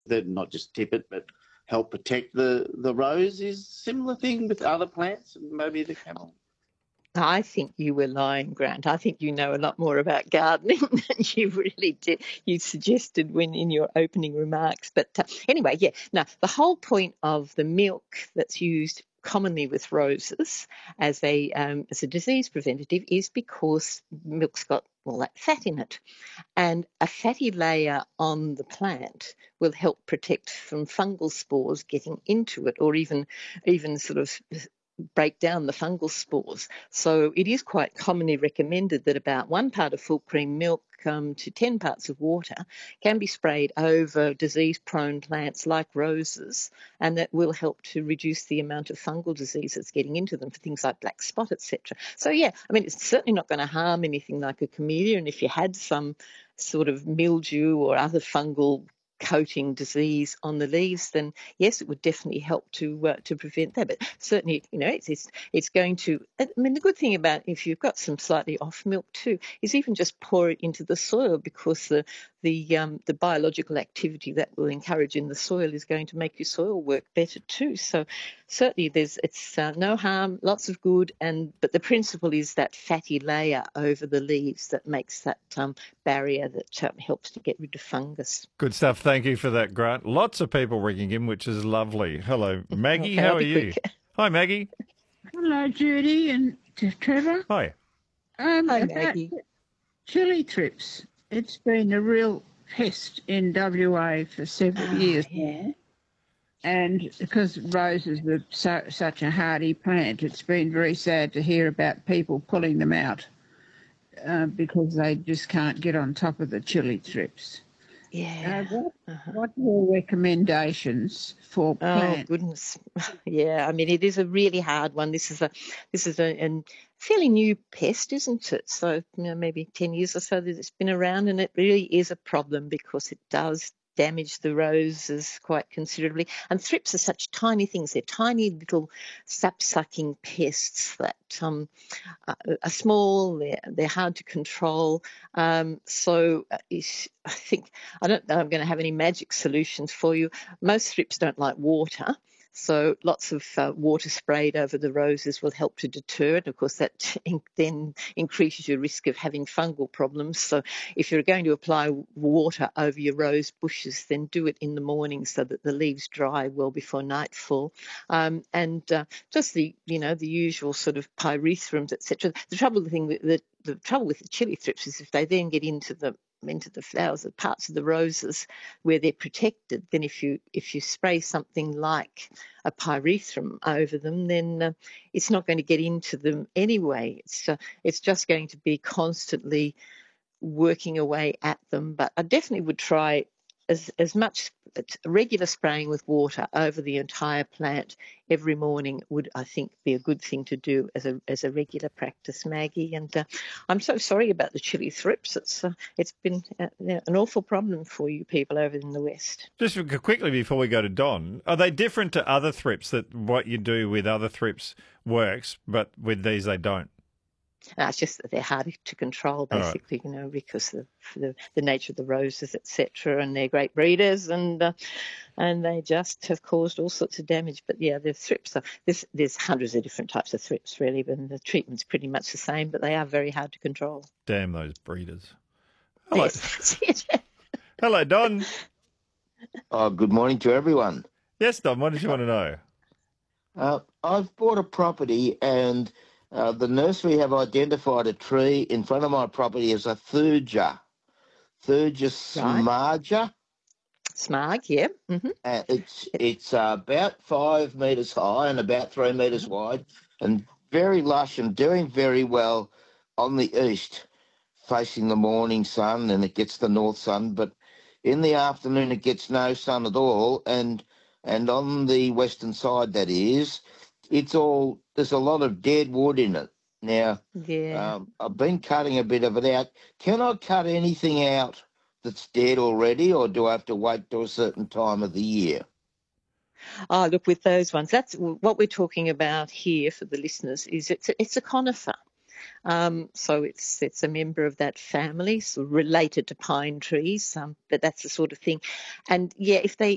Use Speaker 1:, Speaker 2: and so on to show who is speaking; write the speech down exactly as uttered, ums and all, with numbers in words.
Speaker 1: that not just tip it, but help protect the, the rose is similar thing with other plants, maybe the camel.
Speaker 2: I think you were lying, Grant. I think you know a lot more about gardening than you really did. You suggested when in your opening remarks. But uh, anyway, yeah. Now, the whole point of the milk that's used commonly with roses as a um, as a disease preventative is because milk's got all that fat in it. And a fatty layer on the plant will help protect from fungal spores getting into it, or even even sort of break down the fungal spores. So it is quite commonly recommended that about one part of full cream milk um, to ten parts of water can be sprayed over disease-prone plants like roses, and that will help to reduce the amount of fungal disease that's getting into them for things like black spot, et cetera. So, yeah, I mean, it's certainly not going to harm anything like a camellia, and if you had some sort of mildew or other fungal coating disease on the leaves, then yes, it would definitely help to uh, to prevent that. But certainly, you know, it's, it's it's going to. I mean, the good thing about if you've got some slightly off milk too is even just pour it into the soil, because the the um, the biological activity that will encourage in the soil is going to make your soil work better too. So certainly, there's it's uh, no harm, lots of good, and but the principle is that fatty layer over the leaves that makes that um, barrier that um, helps to get rid of fungus.
Speaker 3: Good stuff. Thank you for that, Grant. Lots of people ringing in, which is lovely. Hello, Maggie.
Speaker 2: Okay,
Speaker 3: how
Speaker 2: I'll
Speaker 3: are
Speaker 2: be
Speaker 3: you?
Speaker 2: quick.
Speaker 3: Hi, Maggie.
Speaker 4: Hello, Judy and Trevor.
Speaker 3: Hi.
Speaker 4: Um,
Speaker 2: Hi,
Speaker 4: about
Speaker 2: Maggie.
Speaker 4: chili thrips. It's been a real pest in W A for several
Speaker 2: Oh,
Speaker 4: years
Speaker 2: yeah.
Speaker 4: now. And because roses are so, such a hardy plant, it's been very sad to hear about people pulling them out uh, because they just can't get on top of the chili thrips.
Speaker 2: Yeah.
Speaker 4: Uh, what,
Speaker 2: Uh-huh.
Speaker 4: what are your recommendations for
Speaker 2: Oh
Speaker 4: plants?
Speaker 2: goodness, yeah. I mean, it is a really hard one. This is a, this is a, a fairly new pest, isn't it? So you know, maybe ten years or so that it's been around, and it really is a problem because it does damage the roses quite considerably. And thrips are such tiny things. They're tiny little sap-sucking pests that um, are small. They're they're hard to control. Um, so uh, is- I think I don't know I'm going to have any magic solutions for you. Most thrips don't like water, so lots of uh, water sprayed over the roses will help to deter it. Of course, that in- then increases your risk of having fungal problems. So if you're going to apply water over your rose bushes, then do it in the morning so that the leaves dry well before nightfall. Um, and uh, just the you know the usual sort of pyrethrum, et cetera. The trouble the thing with the, the trouble with the chili thrips is if they then get into the into the flowers, the parts of the roses where they're protected, then if you if you spray something like a pyrethrum over them, then uh, it's not going to get into them anyway. It's uh, it's just going to be constantly working away at them. But I definitely would try as as much regular spraying with water over the entire plant every morning would, I think, be a good thing to do as a as a regular practice, Maggie. And uh, I'm so sorry about the chili thrips. It's uh, it's been uh, an awful problem for you people over in the West.
Speaker 3: Just quickly before we go to Don, are they different to other thrips that what you do with other thrips works, but with these they don't?
Speaker 2: Uh, it's just that they're harder to control, basically, right. you know, because of the, the nature of the roses, et cetera, and they're great breeders, and uh, and they just have caused all sorts of damage. But yeah, the thrips are there's there's hundreds of different types of thrips, really, but the treatment's pretty much the same, but they are very hard to control.
Speaker 3: Damn those breeders! Hello,
Speaker 2: yes.
Speaker 3: Hello, Don.
Speaker 5: Oh, good morning to everyone.
Speaker 3: Yes, Don. What did you want to know?
Speaker 5: Uh, I've bought a property and. Uh, the nursery have identified a tree in front of my property as a thuja, thuja smarga.
Speaker 2: Smarg, yeah. Mm-hmm.
Speaker 5: Uh, it's it's uh, about five metres high and about three metres mm-hmm. wide, and very lush and doing very well on the east, facing the morning sun, and it gets the north sun. But in the afternoon, it gets no sun at all, and and on the western side, that is. It's all, there's a lot of dead wood in it. Now,
Speaker 2: yeah.
Speaker 5: um, I've been cutting a bit of it out. Can I cut anything out that's dead already, or do I have to wait till a certain time of the year?
Speaker 2: Oh, look, with those ones, that's what we're talking about here for the listeners is it's a, it's a conifer. Um, so it's it's a member of that family, so related to pine trees, um, but that's the sort of thing. And yeah, if they